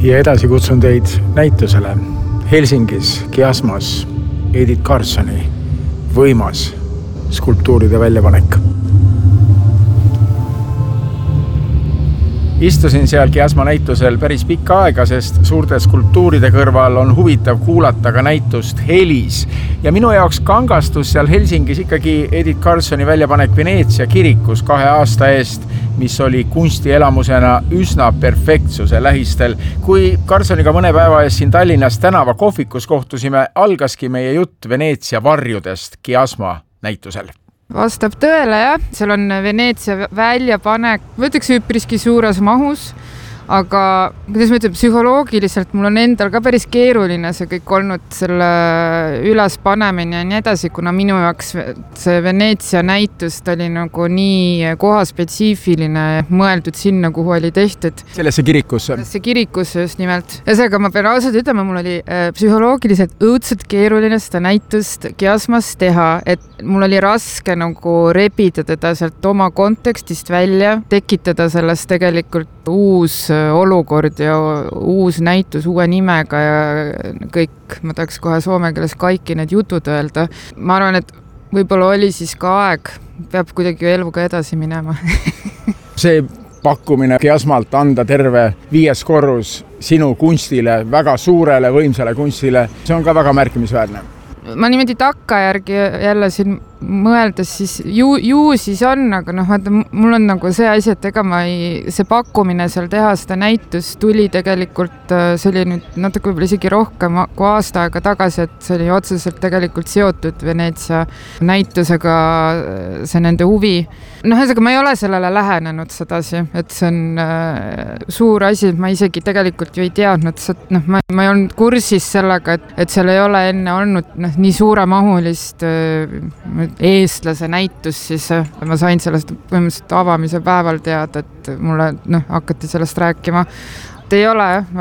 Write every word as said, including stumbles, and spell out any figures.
Ja edasi kutsun teid näitusele Helsingis Kiasmas Edith Karlssoni võimas skulptuuride väljapanek. Istusin seal Kiasma näitusel päris pikka aega, sest suurte skulptuuride kõrval on huvitav kuulata ka näitust helis. Ja minu jaoks kangastus seal Helsingis ikkagi Edith Karlssoni väljapanek Veneetsia kirikus kahe aasta eest, mis oli kunstielamusena üsna perfektsuse lähistel. Kui Karlssoniga mõne päeva eest siin Tallinnas tänava kohvikus kohtusime, algaski meie jutt Veneetsia varjudest Kiasma näitusel. Vastab tõele, jah. Seal on Veneetsia väljapanek, võtaks üpriski suures mahus, aga kuidas ma ütlen, psühholoogiliselt mul on endal ka päris keeruline see kõik olnud selle üles panemine ja nii edasi, kuna minu jaoks see Veneetsia näitust oli nagu nii kohaspetsiifiline mõeldud sinna, kuhu oli tehtud. Sellesse kirikusse? Sellesse kirikusse just nimelt. Ja seega ma pean ausalt ütlema, mul oli psühholoogiliselt õudselt keeruline seda näitust Kiasmas teha, et mul oli raske nagu rebida teda sealt oma kontekstist välja, tekitada sellest tegelikult uus olukord ja uus näitus uue nimega ja kõik, ma tahaks kohe soome keeles kaikki need jutud öelda. Ma arvan, et võib-olla oli siis ka aeg, peab kuidagi eluga edasi minema. See pakkumine Kiasmalt anda terve viies korrus sinu kunstile, väga suurele, võimsale kunstile, see on ka väga märkimisväärne. Ma niimoodi takkajärgi jälle siin mõeldes siis ju, ju siis on, aga noh, vaata, mul on nagu see asi, et ega ma ei, see pakkumine seal teha seda näitust tuli tegelikult, see oli nüüd natuke võib-olla isegi rohkem kui aasta aega tagasi, et see oli otseselt tegelikult seotud Veneetsia näitusega, see nende huvi. Noh, aga ma ei ole sellele lähenenud sedasi, et see on äh, suur asi, et ma isegi tegelikult ju ei teadnud, et noh, ma, ma ei olnud kursis sellega, et, et seal ei ole enne olnud noh, nii suuremahulist äh, eestlase näitus, siis ma sain sellest põhimõtteliselt avamise päeval teada, et mulle noh, hakati sellest rääkima. Et ei ole